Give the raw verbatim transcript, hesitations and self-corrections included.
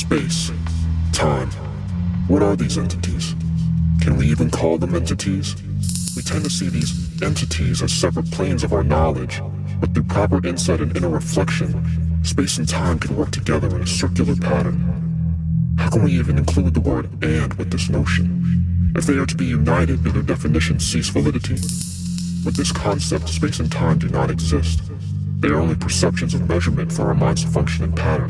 Space. Time. What are these entities? Can we even call them entities? We tend to see these entities as separate planes of our knowledge, but through proper insight and inner reflection, space and time can work together in a circular pattern. How can we even include the word "and" with this notion? If they are to be united, do their definitions cease validity? With this concept, space and time do not exist. They are only perceptions of measurement for our minds to function in patterns.